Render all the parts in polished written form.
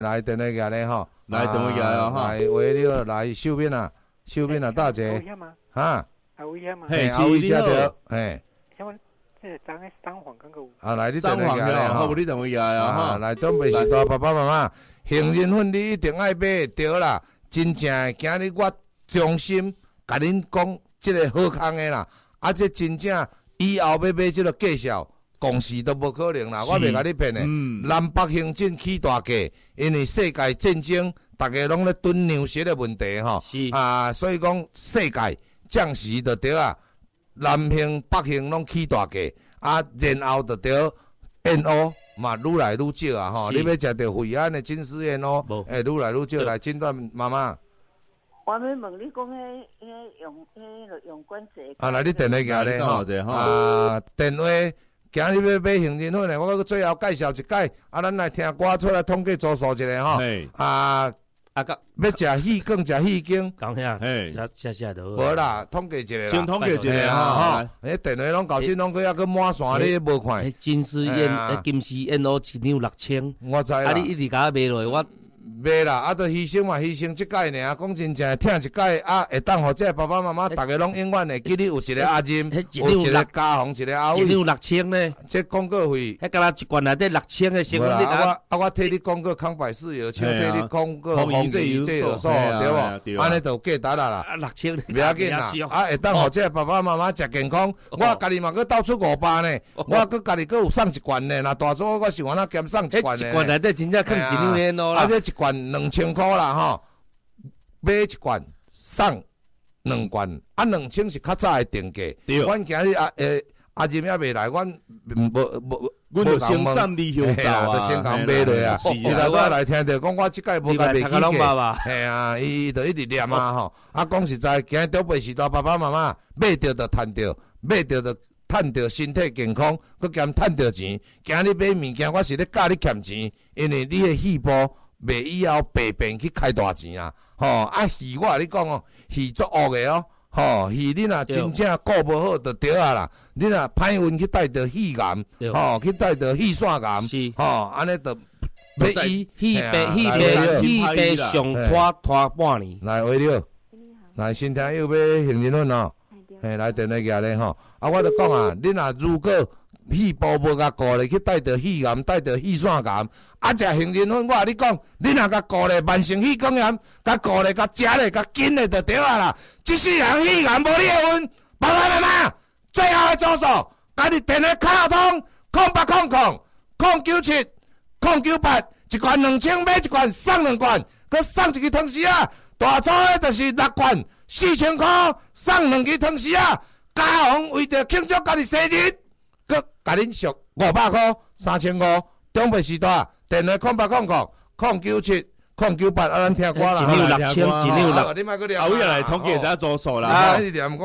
来电话举咧吼， 来电话举哦哈， 来为了来秀敏啊，大姐，哈， 有影嘛？ 嘿， 阿伟遮你好， 着，嘿， 像我这个张诶张黄刚个有， 啊来你电张黄话举咧了，好， 吼， 你电话举啊哈， 来东北时代爸爸妈妈，杏仁粉你一定爱买对啦，真正的，今日我衷心甲恁讲，即个好康的啦，啊这真正以后要买即个介绍。公司都无可能啦，我袂甲你骗的。南北行政起大价，因为世界战争，大家拢咧蹲粮食的问题吼。所以讲世界暂时就对啊，南行北行拢起大价，然后就对燕窝嘛愈来愈少啊吼。你要食到惠安的金丝燕窝，愈来愈少。来诊断妈妈。 我要问你讲，用管制。 来你电话举咧吼，电话。今日要买杏仁粉的，我最后介绍一解，咱来听歌出来统计组数一下吼。要食戏更食戏经， 讲遐，谢就好。 无啦，统计一下啦。 先统计一下哈。 电话拢搞真拢去还去满线，你无看。 金丝燕、金丝燕哦，一两6000。 我知啦。 你一直甲我卖落，我。 卖啦，都牺牲嘛，牺牲即届尔。讲真正，听一届会当互这爸爸妈妈大家拢永远会记你有一个阿金，有一个家宏，一个阿伟。 一两6000呢？ 这广告费。 迄敢若一罐内底6000的成本， 我替你广告康百事药，请替你广告红鱼这药素，对无？安尼就价值啦。 6000， 不要紧啦。会当互这爸爸妈妈食健康。我家己嘛佫斗出500呢，我佫家己佫有送一罐呢。那大组我想安那减送一罐呢。 一罐内底真正放一两年咯啦。 一罐2000块啦吼，买一罐送2罐，2000是较早的定价。阮今日阿金也未来，阮就先占你香皂啊， 就先讲买落啊。伊内底来听着讲，我即届无甲卖起价，嘿啊，伊就一直念啊吼。讲实在，今日长辈时代爸爸妈妈买着就赚着，买着就赚着身体健康，佮兼赚着钱。今日买物件，我是咧教你欠钱，因为你的细胞。袂以后白变去开大钱啊！鱼我你讲哦，鱼足恶的哦，鱼你若真正顾无好就对啊啦。你若歹运去带着鱼癌，去带着鱼线癌，安尼就要医。 鱼白上拖半年。 来为了，来先听又要杏仁粉哦，来电话举咧吼。我就讲啊，你若如果细胞无甲顾咧，去带着肺癌，带着肺腺癌，食杏仁粉，我甲你讲，你若甲顾咧，慢性肺管炎，甲顾咧，甲食咧，甲紧咧，就对啊啦。即世人肺癌无你的份，爸爸妈妈，最后的组数，家己电话卡通0800-097-098，一罐2000买一罐送2罐，佮送一支汤匙啊，大组的就是6罐，4000块送2支汤匙啊，家宏为着庆祝家己生日。佮甲恁俗500块、3500，长辈时代电话0800-097-098，咱听歌啦。 一两6000， 你莫佮聊。 后日来统计一下组数啦。来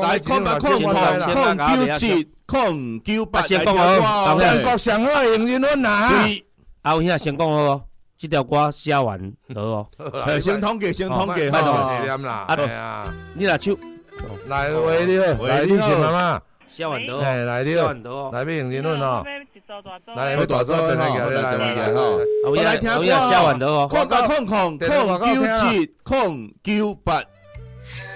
0800-097-098， 先讲好， 全国上好的杏仁粉啦。 后兄先讲好，这条歌写完好哦。 先统计， 拜托谢念啦。 你若手来为了，来你请妈妈。 写完得哦，来你哦，来变杏仁粉哦，来要大组电话叫你来吼， 我来听歌， 写完得哦 ，0800-097-098。